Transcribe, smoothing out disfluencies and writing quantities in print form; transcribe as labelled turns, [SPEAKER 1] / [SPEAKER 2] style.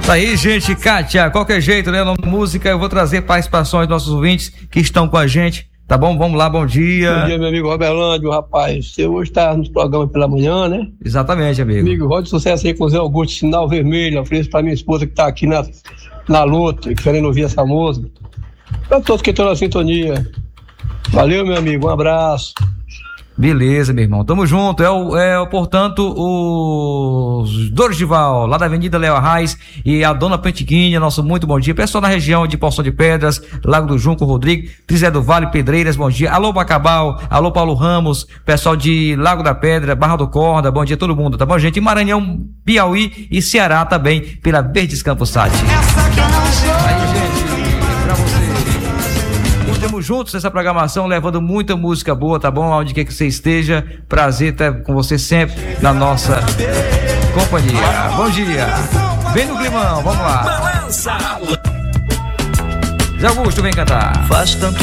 [SPEAKER 1] Tá aí, gente, Kátia, qualquer jeito, né? Música, eu vou trazer participações dos nossos ouvintes que estão com a gente, tá bom? Vamos lá, bom dia.
[SPEAKER 2] Bom dia, meu amigo Roberlândio, rapaz. Você hoje está no programa pela manhã, né?
[SPEAKER 1] Exatamente, amigo.
[SPEAKER 2] Amigo, roda de sucesso aí com o Zé Augusto, Sinal Vermelho. Ofereço pra minha esposa que tá aqui na luta, querendo ouvir essa música. Pra todos que estão na sintonia. Valeu, meu amigo, um abraço.
[SPEAKER 1] Beleza, meu irmão, tamo junto. Portanto, os Dorival, lá da Avenida Léo Arraes, e a Dona Pentiguinha, nosso muito bom dia. Pessoal na região de Poção de Pedras, Lago do Junco, Rodrigo, Trizé do Vale, Pedreiras, bom dia. Alô, Bacabal, alô, Paulo Ramos, pessoal de Lago da Pedra, Barra do Corda, bom dia a todo mundo, tá bom, gente? E Maranhão, Piauí e Ceará também, pela Verdes Campos Sat. Aí, gente, pra você. Estamos juntos nessa programação, levando muita música boa, tá bom? Onde quer que você esteja, prazer estar com você sempre na nossa companhia. Bom dia. Vem no climão, vamos lá. Zé Augusto, vem cantar.
[SPEAKER 3] Faz tanto